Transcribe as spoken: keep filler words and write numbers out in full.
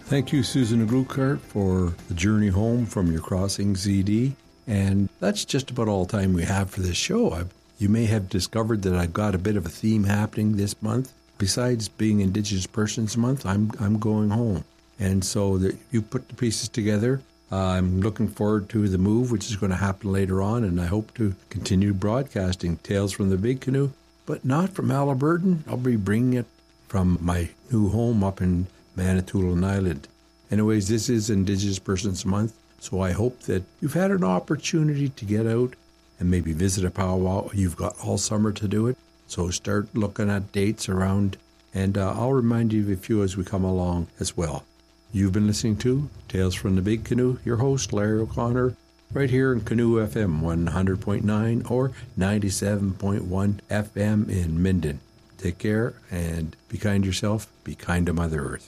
Thank you, Susan Gluckart, for the journey home from your crossing C D. And that's just about all time we have for this show. I've, you may have discovered that I've got a bit of a theme happening this month. Besides being Indigenous Persons Month, I'm I'm going home. And so that you put the pieces together. Uh, I'm looking forward to the move, which is going to happen later on, and I hope to continue broadcasting Tales from the Big Canoe, but not from Haliburton. I'll be bringing it from my new home up in Manitoulin Island. Anyways, this is Indigenous Persons Month, so I hope that you've had an opportunity to get out and maybe visit a powwow. You've got all summer to do it, so start looking at dates around, and uh, I'll remind you of a few as we come along as well. You've been listening to Tales from the Big Canoe, your host, Larry O'Connor, right here in Canoe F M one hundred point nine or ninety-seven point one F M in Minden. Take care and be kind to yourself, be kind to Mother Earth.